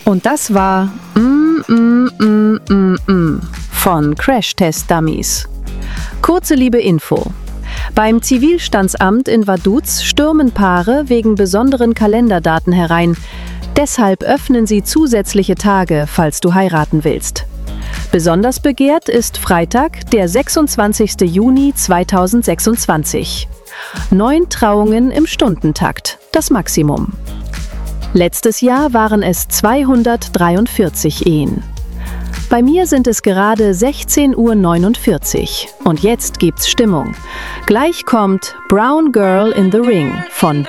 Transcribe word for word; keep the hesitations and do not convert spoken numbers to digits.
Und das war mm, mm, mm, mm, mm von Crash Test Dummies. Kurze liebe Info. Beim Zivilstandsamt in Vaduz stürmen Paare wegen besonderen Kalenderdaten herein. Deshalb öffnen sie zusätzliche Tage, falls du heiraten willst. Besonders begehrt ist Freitag, der sechsundzwanzigster Juni zweitausendsechsundzwanzig. Neun Trauungen im Stundentakt, das Maximum. Letztes Jahr waren es zweihundertdreiundvierzig Ehen. Bei mir sind es gerade sechzehn Uhr neunundvierzig und jetzt gibt's Stimmung. Gleich kommt Brown Girl in the Ring von